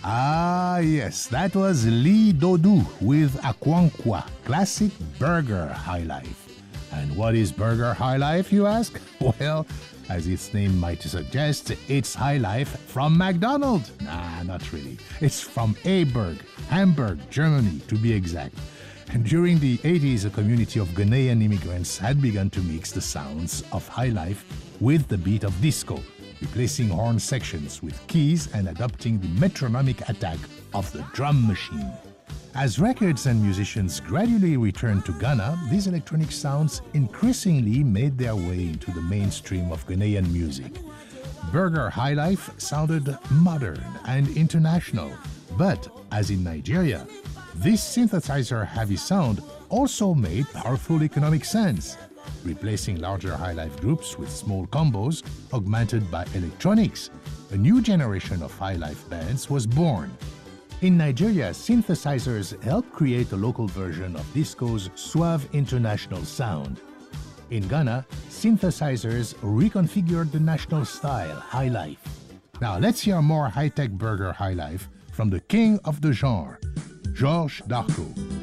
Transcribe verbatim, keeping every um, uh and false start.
Ah, yes, that was Lee Dodou with Akwankwa, classic Burger High Life. And what is Burger High Life, you ask? Well, as its name might suggest, it's High Life from McDonald's. Nah, not really. It's from Aberg, Hamburg, Germany, to be exact. And during the eighties, a community of Ghanaian immigrants had begun to mix the sounds of High Life with the beat of disco, replacing horn sections with keys and adopting the metronomic attack of the drum machine. As records and musicians gradually returned to Ghana, these electronic sounds increasingly made their way into the mainstream of Ghanaian music. Burger High Life sounded modern and international, but as in Nigeria, this synthesizer-heavy sound also made powerful economic sense, replacing larger High Life groups with small combos augmented by electronics. A new generation of High Life bands was born. In Nigeria, synthesizers helped create a local version of disco's suave international sound. In Ghana, synthesizers reconfigured the national style, High Life. Now let's hear more high-tech Burger High Life from the king of the genre, Georges Darco.